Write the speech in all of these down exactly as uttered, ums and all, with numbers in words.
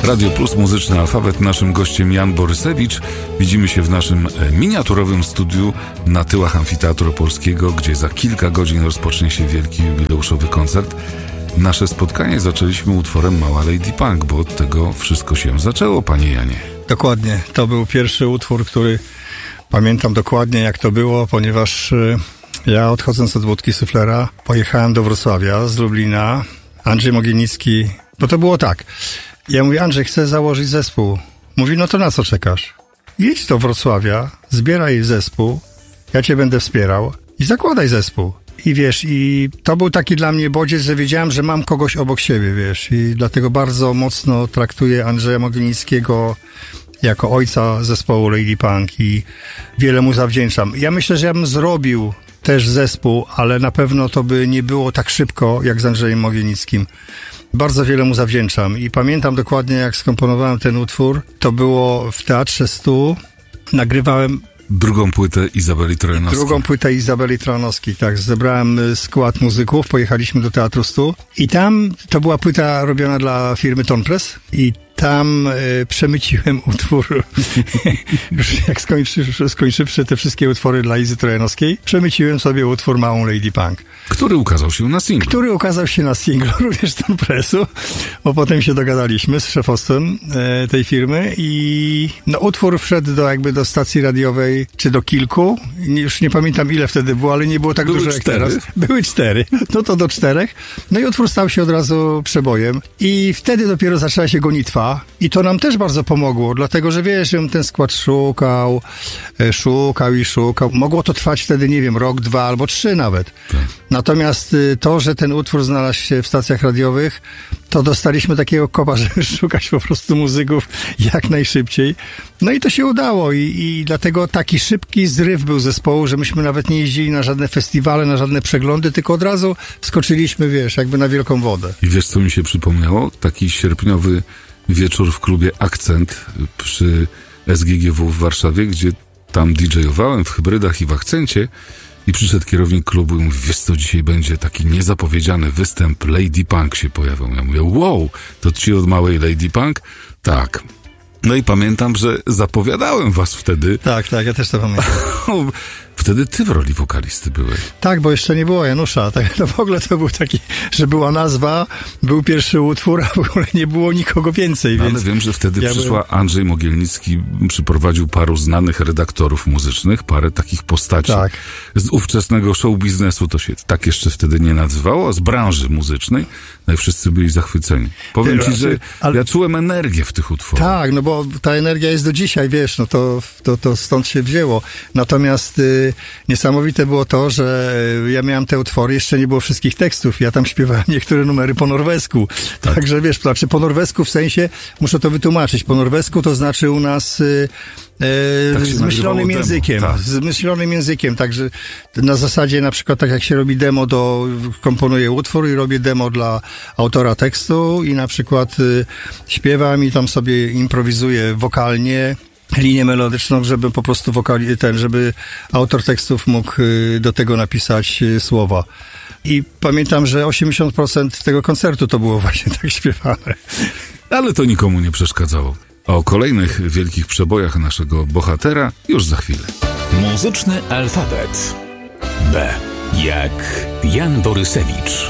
Radio Plus, Muzyczny Alfabet. Naszym gościem Jan Borysewicz. Widzimy się w naszym miniaturowym studiu na tyłach Amfiteatru Opolskiego, gdzie za kilka godzin rozpocznie się wielki jubileuszowy koncert. Nasze spotkanie zaczęliśmy utworem Mała Lady Punk, bo od tego wszystko się zaczęło, panie Janie. Dokładnie. To był pierwszy utwór, który pamiętam dokładnie, jak to było, ponieważ ja, odchodząc od Budki Suflera, pojechałem do Wrocławia z Lublina. Andrzej Mogilnicki, no to było tak. Ja mówię: Andrzej, chcę założyć zespół. Mówi: no to na co czekasz? Jedź do Wrocławia, zbieraj zespół, ja cię będę wspierał i zakładaj zespół. I wiesz, i to był taki dla mnie bodziec, że wiedziałem, że mam kogoś obok siebie, wiesz, i dlatego bardzo mocno traktuję Andrzeja Mogilnickiego jako ojca zespołu Lady Punk i wiele mu zawdzięczam. Ja myślę, że ja bym zrobił też zespół, ale na pewno to by nie było tak szybko jak z Andrzejem Mogilnickim. Bardzo wiele mu zawdzięczam i pamiętam dokładnie, jak skomponowałem ten utwór. To było w Teatrze stu. Nagrywałem drugą płytę Izabeli Trojanowskiej. Drugą płytę Izabeli Trojanowskiej, tak. Zebrałem skład muzyków, pojechaliśmy do Teatru stu i tam to była płyta robiona dla firmy Tonpress i tam y, przemyciłem utwór, już jak skończywszy, skończywszy te wszystkie utwory dla Izy Trojanowskiej, przemyciłem sobie utwór Małą Lady Punk. Który ukazał się na singlu. Który ukazał się na singlu, również Tonpressu, bo potem się dogadaliśmy z szefostwem e, tej firmy i no, utwór wszedł do jakby do stacji radiowej, czy do kilku, już nie pamiętam ile wtedy było, ale nie było tak Były dużo jak cztery. teraz. Były cztery, no to do czterech. No i utwór stał się od razu przebojem i wtedy dopiero zaczęła się gonitwa. I to nam też bardzo pomogło, dlatego że wiesz, że ten skład szukał, szukał i szukał. Mogło to trwać wtedy, nie wiem, rok, dwa albo trzy nawet. Tak. Natomiast to, że ten utwór znalazł się w stacjach radiowych, to dostaliśmy takiego kopa, żeby szukać po prostu muzyków jak najszybciej. No i to się udało i, i dlatego taki szybki zryw był zespołu, że myśmy nawet nie jeździli na żadne festiwale, na żadne przeglądy, tylko od razu wskoczyliśmy, wiesz, jakby na wielką wodę. I wiesz, co mi się przypomniało? Taki sierpniowy wieczór w klubie Akcent przy S G G W w Warszawie, gdzie tam didżejowałem w hybrydach i w akcencie i przyszedł kierownik klubu i mówi: wiesz co, dzisiaj będzie taki niezapowiedziany występ, Lady Punk się pojawią. Ja mówię: wow, to ci od Małej Lady Punk? Tak. No i pamiętam, że zapowiadałem was wtedy. Tak, tak, ja też to pamiętam. Wtedy ty w roli wokalisty byłeś. Tak, bo jeszcze nie było Janusza. Tak, no w ogóle to był taki, że była nazwa, był pierwszy utwór, a w ogóle nie było nikogo więcej. No, więc ale wiem, że wtedy ja przyszła bym... Andrzej Mogilnicki, przyprowadził paru znanych redaktorów muzycznych, parę takich postaci tak. z ówczesnego show biznesu, to się tak jeszcze wtedy nie nazywało, a z branży muzycznej. No i wszyscy byli zachwyceni. Powiem ci, że ale... ja czułem energię w tych utworach. Tak, no bo ta energia jest do dzisiaj, wiesz, no to, to, to stąd się wzięło. Natomiast y, niesamowite było to, że ja miałem te utwory, jeszcze nie było wszystkich tekstów. Ja tam śpiewałem niektóre numery po norwesku. Tak. Także wiesz, znaczy po norwesku w sensie, muszę to wytłumaczyć, po norwesku to znaczy u nas y, y, tak zmyślonym językiem. Tak. Zmyślonym językiem, także na zasadzie na przykład tak jak się robi demo, do komponuję utwór i robię demo dla autora tekstu i na przykład y, śpiewam i tam sobie improwizuję wokalnie linię melodyczną, żeby po prostu wokali, ten, żeby autor tekstów mógł y, do tego napisać y, słowa. I pamiętam, że osiemdziesiąt procent tego koncertu to było właśnie tak śpiewane. Ale to nikomu nie przeszkadzało. O kolejnych wielkich przebojach naszego bohatera już za chwilę. Muzyczny alfabet. B jak Jan Borysewicz.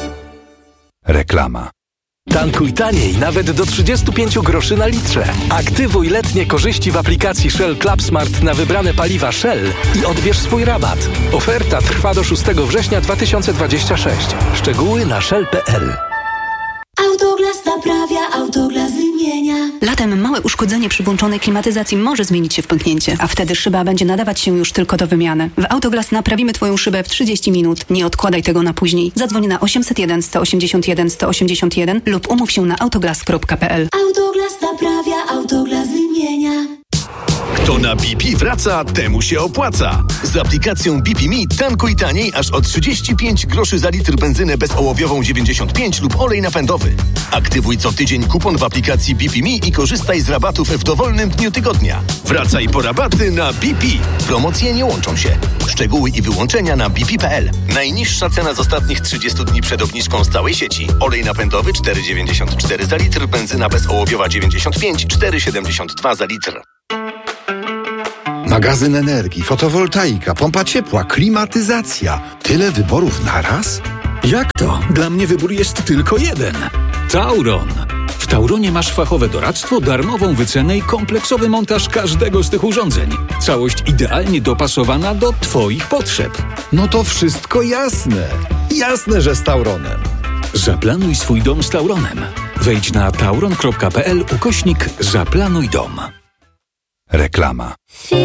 Reklama. Tankuj taniej nawet do trzydzieści pięć groszy na litrze. Aktywuj letnie korzyści w aplikacji Shell Club Smart na wybrane paliwa Shell i odbierz swój rabat. Oferta trwa do szóstego września dwa tysiące dwudziestego szóstego. Szczegóły na shell kropka p l. Autoglas naprawia, Autoglas wymienia. Latem małe uszkodzenie przy włączonej klimatyzacji może zmienić się w pęknięcie, a wtedy szyba będzie nadawać się już tylko do wymiany. W Autoglas naprawimy Twoją szybę w trzydzieści minut. Nie odkładaj tego na później. Zadzwoń na osiemset jeden, sto osiemdziesiąt jeden, sto osiemdziesiąt jeden lub umów się na autoglas kropka p l. Autoglas naprawia, Autoglas wymienia. Kto na B P wraca, temu się opłaca. Z aplikacją B P Me tankuj taniej aż o trzydzieści pięć groszy za litr benzynę bezołowiową dziewięćdziesiąt pięć lub olej napędowy. Aktywuj co tydzień kupon w aplikacji B P Me i korzystaj z rabatów w dowolnym dniu tygodnia. Wracaj po rabaty na B P. Promocje nie łączą się. Szczegóły i wyłączenia na b p kropka p l. Najniższa cena z ostatnich trzydziestu dni przed obniżką z całej sieci. Olej napędowy cztery dziewięćdziesiąt cztery za litr, benzyna bezołowiowa dziewięćdziesiąt pięć, cztery siedemdziesiąt dwa za litr. Magazyn energii, fotowoltaika, pompa ciepła, klimatyzacja. Tyle wyborów naraz? Jak to? Dla mnie wybór jest tylko jeden. Tauron. W Tauronie masz fachowe doradztwo, darmową wycenę i kompleksowy montaż każdego z tych urządzeń. Całość idealnie dopasowana do Twoich potrzeb. No to wszystko jasne. Jasne, że z Tauronem. Zaplanuj swój dom z Tauronem. Wejdź na tauron kropka p l ukośnik zaplanuj dom. Reklama.